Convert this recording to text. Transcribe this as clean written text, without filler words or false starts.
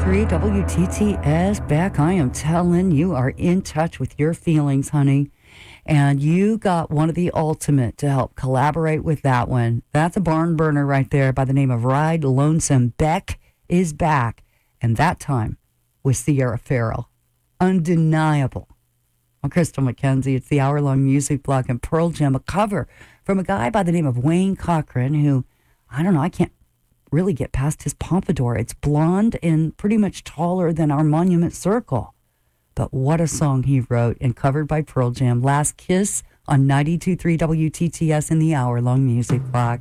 92.3 WTTS back. I am telling you are in touch with your feelings, honey. And you got one of the ultimate to help collaborate with that one. That's a barn burner right there by the name of Ride Lonesome. Beck is back. And that time with Sierra Farrell. Undeniable. I'm Crystal McKenzie. It's the hour-long music blog and Pearl Jam, a cover from a guy by the name of Wayne Cochran, who, I don't know, I can't really get past his pompadour. It's blonde and pretty much taller than our Monument Circle. But what a song he wrote and covered by Pearl Jam. Last Kiss on 92.3 WTTS in the hour-long music blog.